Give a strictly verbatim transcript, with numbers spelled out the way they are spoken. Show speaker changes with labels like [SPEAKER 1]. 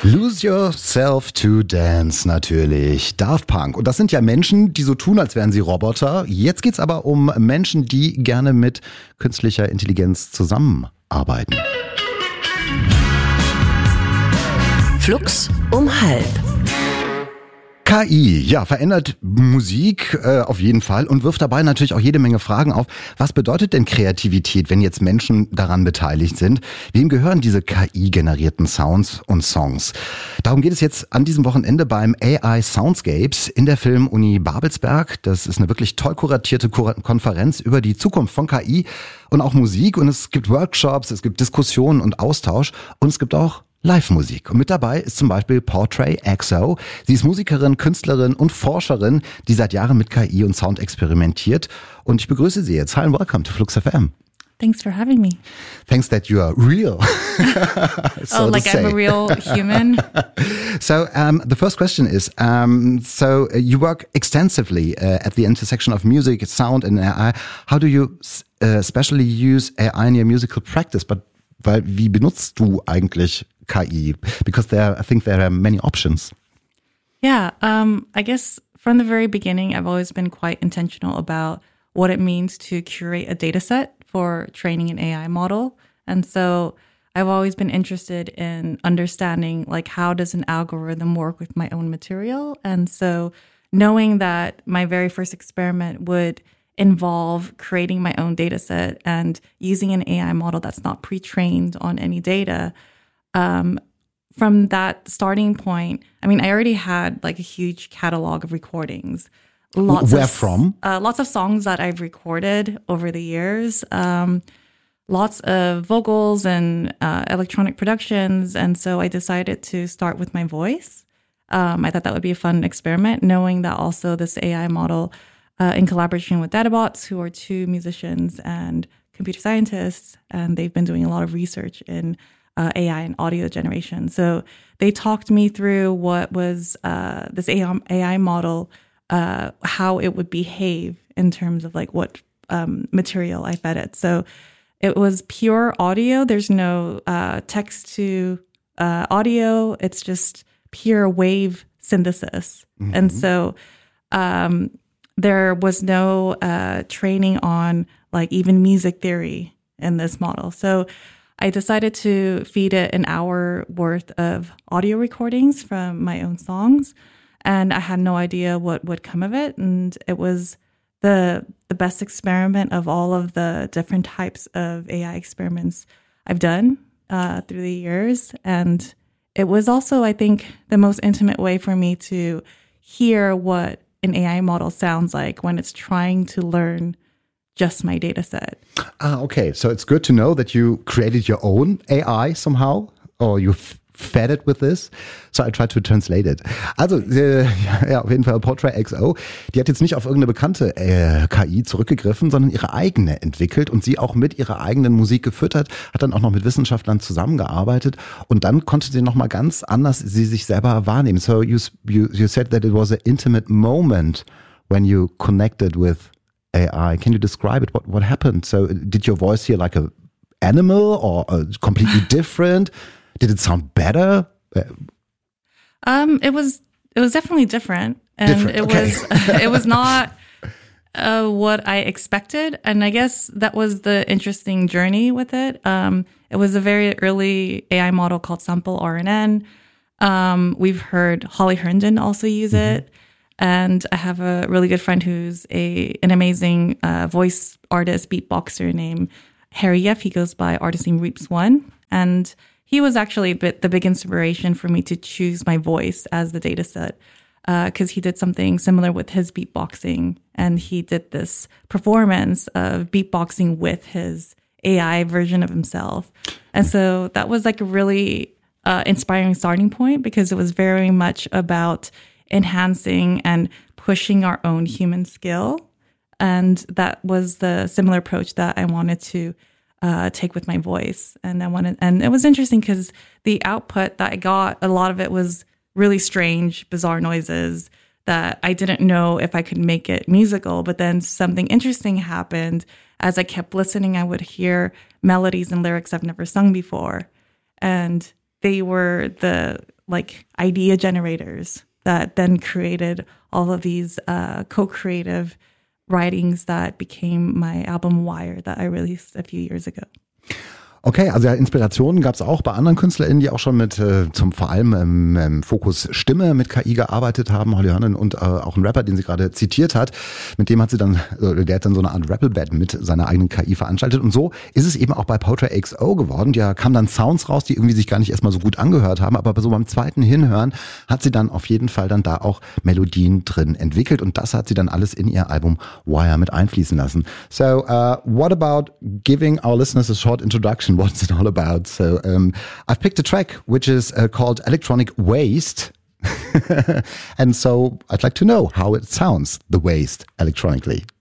[SPEAKER 1] Lose Yourself to Dance natürlich. Daft Punk. Und das sind ja Menschen, die so tun, als wären sie Roboter. Jetzt geht's aber um Menschen, die gerne mit künstlicher Intelligenz zusammenarbeiten.
[SPEAKER 2] Flux um halb.
[SPEAKER 1] K I, ja, verändert Musik äh, auf jeden Fall und wirft dabei natürlich auch jede Menge Fragen auf. Was bedeutet denn Kreativität, wenn jetzt Menschen daran beteiligt sind? Wem gehören diese K I-generierten Sounds und Songs? Darum geht es jetzt an diesem Wochenende beim A I Soundscapes in der Filmuni Babelsberg. Das ist eine wirklich toll kuratierte Konferenz über die Zukunft von K I und auch Musik. Und es gibt Workshops, es gibt Diskussionen und Austausch und es gibt auch Live-Musik. Und mit dabei ist zum Beispiel Portray X O. Sie ist Musikerin, Künstlerin und Forscherin, die seit Jahren mit K I und Sound experimentiert. Und ich begrüße Sie jetzt. Hi and welcome to Flux F M.
[SPEAKER 3] Thanks for having me.
[SPEAKER 1] Thanks that you are real. so
[SPEAKER 3] oh, like I'm a real human.
[SPEAKER 1] So um, the first question is, um, so uh, you work extensively uh, at the intersection of music, sound and A I. How do you uh, especially use A I in your musical practice? But weil, wie benutzt du eigentlich K I? Because there, I think there are many options.
[SPEAKER 3] Yeah, um, I guess from the very beginning, I've always been quite intentional about what it means to curate a data set for training an A I model. And so I've always been interested in understanding, like, how does an algorithm work with my own material? And so knowing that my very first experiment would involve creating my own data set and using an A I model that's not pre-trained on any data. Um, from that starting point, I mean, I already had like a huge catalog of recordings.
[SPEAKER 1] Lots Where
[SPEAKER 3] of,
[SPEAKER 1] from?
[SPEAKER 3] Uh, lots of songs that I've recorded over the years. Um, lots of vocals and uh, electronic productions. And so I decided to start with my voice. Um, I thought that would be a fun experiment, knowing that also this A I model Uh, in collaboration with DataBots, who are two musicians and computer scientists, and they've been doing a lot of research in uh, A I and audio generation. So they talked me through what was uh, this A I model, uh, how it would behave in terms of like what um, material I fed it. So it was pure audio. There's no uh, text to uh, audio. It's just pure wave synthesis. Mm-hmm. And so um, there was no uh, training on like even music theory in this model. So I decided to feed it an hour worth of audio recordings from my own songs. And I had no idea what would come of it. And it was the the best experiment of all of the different types of A I experiments I've done uh, through the years. And it was also, I think, the most intimate way for me to hear what an A I model sounds like when it's trying to learn just my data set.
[SPEAKER 1] Ah, okay. So it's good to know that you created your own A I somehow, or you fed it with this. So I tried to translate it. Also, äh, ja, auf jeden Fall Portray X O. Die hat jetzt nicht auf irgendeine bekannte äh, K I zurückgegriffen, sondern ihre eigene entwickelt und sie auch mit ihrer eigenen Musik gefüttert, hat dann auch noch mit Wissenschaftlern zusammengearbeitet und dann konnte sie nochmal ganz anders sie sich selber wahrnehmen. So you, you, you said that it was an intimate moment when you connected with A I. Can you describe it? What, what happened? So did your voice hear like an animal or uh, completely different? Did it sound better?
[SPEAKER 3] Um, it was it was definitely different, and
[SPEAKER 1] different.
[SPEAKER 3] it
[SPEAKER 1] Okay.
[SPEAKER 3] was it was not uh, what I expected, and I guess that was the interesting journey with it. Um, it was a very early A I model called Sample R N N. Um, we've heard Holly Herndon also use mm-hmm. it, and I have a really good friend who's a an amazing uh, voice artist, beatboxer named Harry Yeff. He goes by artist name Reaps One, and he was actually a bit, the big inspiration for me to choose my voice as the data set because uh, he did something similar with his beatboxing, and he did this performance of beatboxing with his A I version of himself. And so that was like a really uh, inspiring starting point because it was very much about enhancing and pushing our own human skill. And that was the similar approach that I wanted to Uh, take with my voice. And I wanted, and it was interesting because the output that I got, a lot of it was really strange, bizarre noises that I didn't know if I could make it musical. But then something interesting happened. As I kept listening, I would hear melodies and lyrics I've never sung before. And they were the like idea generators that then created all of these uh, co-creative writings that became my album Wire that I released a few years ago.
[SPEAKER 1] Okay, also ja, Inspirationen gab es auch bei anderen KünstlerInnen, die auch schon mit äh, zum vor allem ähm, ähm, Fokus Stimme mit K I gearbeitet haben. Holly Herndon und äh, auch ein Rapper, den sie gerade zitiert hat, mit dem hat sie dann, äh, der hat dann so eine Art Rappel-Battle mit seiner eigenen K I veranstaltet. Und so ist es eben auch bei Poetry X O geworden. Da kamen dann Sounds raus, die irgendwie sich gar nicht erstmal so gut angehört haben, aber so beim zweiten Hinhören hat sie dann auf jeden Fall dann da auch Melodien drin entwickelt und das hat sie dann alles in ihr Album Wire mit einfließen lassen. So, uh, what about giving our listeners a short introduction? What's it all about? So um, I've picked a track which is uh, called Electronic Waste. And so I'd like to know how it sounds, the waste, electronically.